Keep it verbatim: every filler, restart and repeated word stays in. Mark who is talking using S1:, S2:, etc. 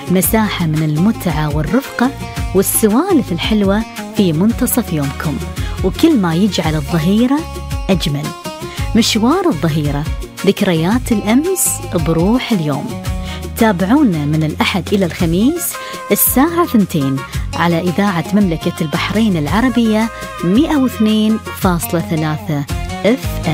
S1: مساحة من المتعة والرفقة والسوالف الحلوة في منتصف يومكم، وكل ما يجعل الظهيرة أجمل. مشوار الظهيرة، ذكريات الأمس بروح اليوم. تابعونا من الأحد إلى الخميس الساعة ثنتين على إذاعة مملكة البحرين العربية مئة واثنين فاصلة ثلاثة إف إم.